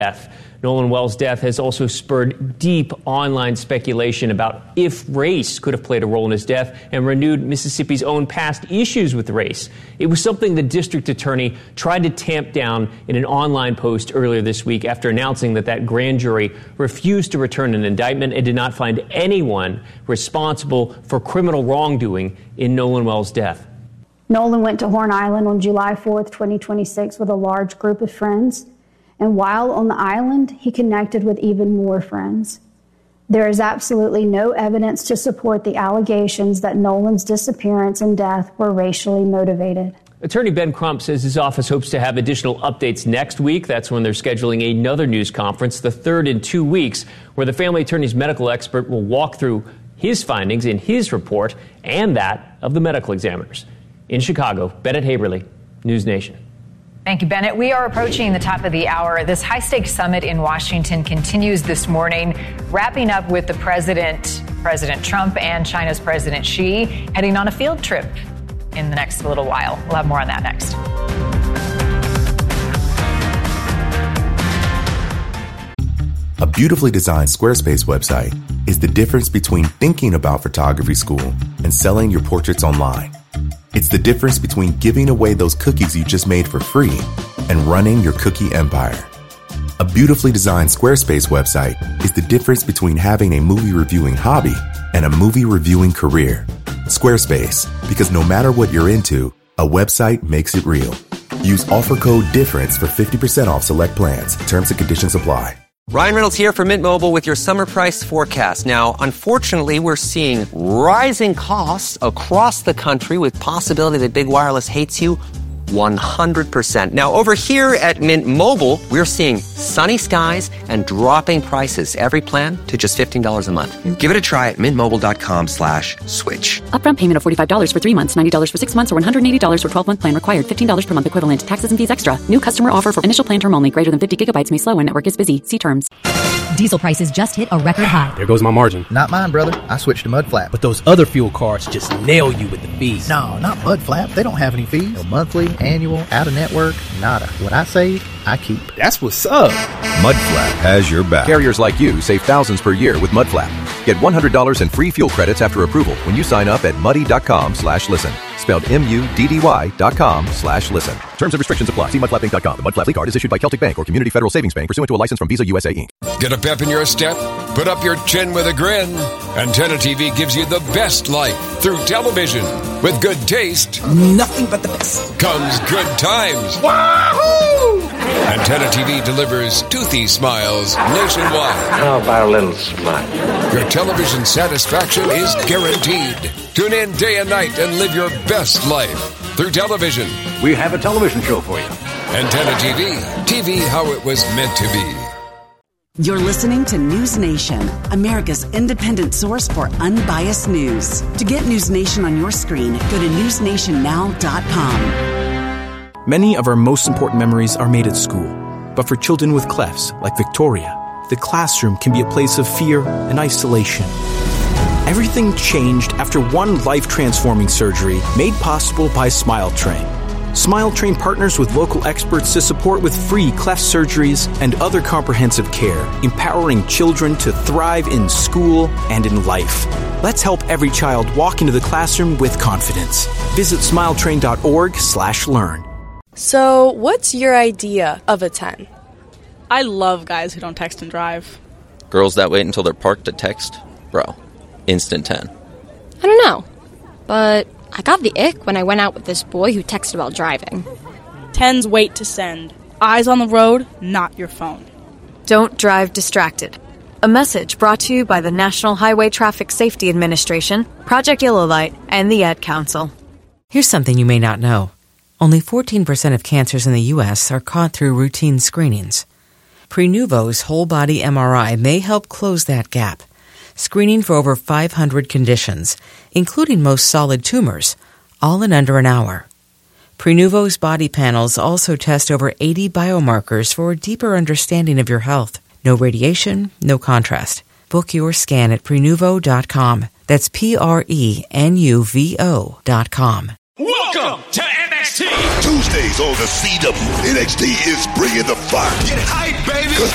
death. Nolan Wells' death has also spurred deep online speculation about if race could have played a role in his death and renewed Mississippi's own past issues with race. It was something the district attorney tried to tamp down in an online post earlier this week after announcing that grand jury refused to return an indictment and did not find anyone responsible for criminal wrongdoing in Nolan Wells' death. Nolan went to Horn Island on July 4th, 2026 with a large group of friends. And while on the island, he connected with even more friends. There is absolutely no evidence to support the allegations that Nolan's disappearance and death were racially motivated. Attorney Ben Crump says his office hopes to have additional updates next week. That's when they're scheduling another news conference, the third in 2 weeks, where the family attorney's medical expert will walk through his findings in his report and that of the medical examiners. In Chicago, Bennett Haberly, News Nation. Thank you, Bennett. We are approaching the top of the hour. This high-stakes summit in Washington continues this morning, wrapping up with the President Trump, and China's President Xi heading on a field trip in the next little while. We'll have more on that next. A beautifully designed Squarespace website is the difference between thinking about photography school and selling your portraits online. It's the difference between giving away those cookies you just made for free and running your cookie empire. A beautifully designed Squarespace website is the difference between having a movie reviewing hobby and a movie reviewing career. Squarespace, because no matter what you're into, a website makes it real. Use offer code DIFFERENCE for 50% off select plans. Terms and conditions apply. Ryan Reynolds here from Mint Mobile with your summer price forecast. Now, unfortunately, we're seeing rising costs across the country with possibility that big wireless hates you 100%. Now, over here at Mint Mobile, we're seeing sunny skies and dropping prices. Every plan to just $15 a month. Give it a try at mintmobile.com/switch. Upfront payment of $45 for 3 months, $90 for 6 months, or $180 for 12-month plan required. $15 per month equivalent. Taxes and fees extra. New customer offer for initial plan term only. Greater than 50 gigabytes may slow when network is busy. See terms. Diesel prices just hit a record high. There goes my margin. Not mine, brother. I switched to Mudflap. But those other fuel cards just nail you with the fees. No, not Mudflap. They don't have any fees. No monthly, annual, out-of-network, nada. What I save, I keep. That's what's up. Mudflap has your back. Carriers like you save thousands per year with Mudflap. Get $100 in free fuel credits after approval when you sign up at muddy.com/listen. Spelled MUDDY.com/listen. Terms and restrictions apply. See mudflappinc.com. The Mudflap card is issued by Celtic Bank or Community Federal Savings Bank pursuant to a license from Visa USA Inc. Get a pep in your step? Put up your chin with a grin. Antenna TV gives you the best life through television. With good taste, nothing but the best, comes good times. Wahoo! Antenna TV delivers toothy smiles nationwide. How about a little smile? Your television satisfaction is guaranteed. Tune in day and night and live your best life through television. We have a television show for you. Antenna TV. TV how it was meant to be. You're listening to News Nation, America's independent source for unbiased news. To get News Nation on your screen, go to newsnationnow.com. Many of our most important memories are made at school. But for children with clefts, like Victoria, the classroom can be a place of fear and isolation. Everything changed after one life-transforming surgery made possible by Smile Train. Smile Train partners with local experts to support with free cleft surgeries and other comprehensive care, empowering children to thrive in school and in life. Let's help every child walk into the classroom with confidence. Visit smiletrain.org/learn. So, what's your idea of a 10? I love guys who don't text and drive. Girls that wait until they're parked to text? Bro, instant 10. I don't know, but I got the ick when I went out with this boy who texted while driving. 10s wait to send. Eyes on the road, not your phone. Don't drive distracted. A message brought to you by the National Highway Traffic Safety Administration, Project Yellow Light, and the Ad Council. Here's something you may not know. Only 14% of cancers in the U.S. are caught through routine screenings. Prenuvo's whole-body MRI may help close that gap, screening for over 500 conditions, including most solid tumors, all in under an hour. Prenuvo's body panels also test over 80 biomarkers for a deeper understanding of your health. No radiation, no contrast. Book your scan at Prenuvo.com. That's PRENUVO.com. Welcome to NXT. Tuesdays on the CW. NXT is bringing the fire. Get hype, baby.